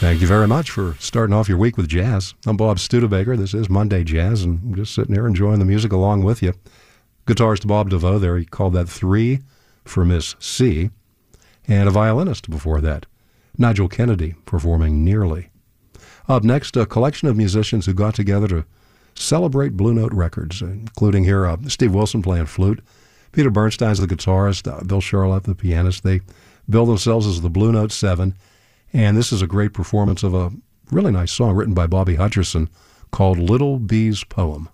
Thank you very much for starting off your week with jazz. I'm Bob Studebaker. This is Monday Jazz, and I'm just sitting here enjoying the music along with you. Guitarist Bob DeVoe there, he called that 3 for Miss C. And a violinist before that, Nigel Kennedy, performing Nearly. Up next, a collection of musicians who got together to celebrate Blue Note Records, including here Steve Wilson playing flute, Peter Bernstein's the guitarist, Bill Charlap the pianist. They bill themselves as the Blue Note 7, and this is a great performance of a really nice song written by Bobby Hutcherson called Little Bee's Poem.